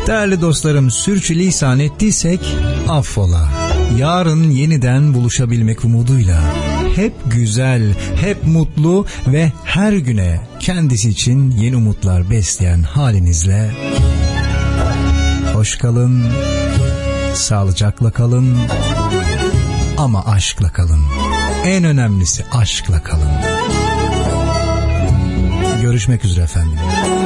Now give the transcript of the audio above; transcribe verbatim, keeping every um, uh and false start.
Değerli dostlarım, sürçülisan ettiysek affola. Yarın yeniden buluşabilmek umuduyla. Hep güzel, hep mutlu ve her güne kendisi için yeni umutlar besleyen halinizle hoş kalın, sağlıcakla kalın ama aşkla kalın. En önemlisi aşkla kalın. Görüşmek üzere efendim.